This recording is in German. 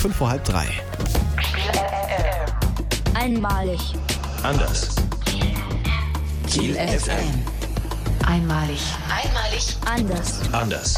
5 vor halb 3. Einmalig. Anders. Kiel FM. Einmalig. Einmalig. Anders. Anders.